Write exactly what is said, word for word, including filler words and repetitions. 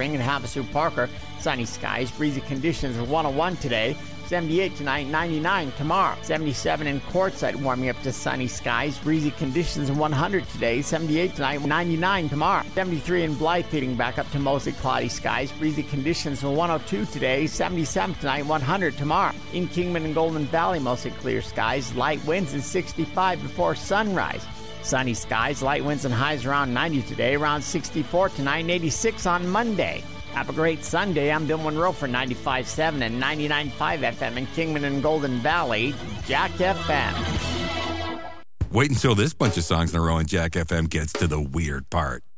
Spring and Havasu Parker. Sunny skies, breezy conditions, one oh one today. seventy-eight tonight, ninety-nine tomorrow. seventy-seven in Quartzsite, warming up to sunny skies, breezy conditions, one hundred today. seventy-eight tonight, ninety-nine tomorrow. seventy-three in Blythe, heating back up to mostly cloudy skies, breezy conditions, one oh two today. seventy-seven tonight, one hundred tomorrow. In Kingman and Golden Valley, mostly clear skies, light winds and sixty-five before sunrise. Sunny skies, light winds and highs around ninety today, around sixty-four tonight, and eighty-six on Monday. Have a great Sunday. I'm Bill Monroe for ninety-five point seven and ninety-nine point five F M in Kingman and Golden Valley, Jack F M. Wait until this bunch of songs in a row and Jack F M gets to the weird part.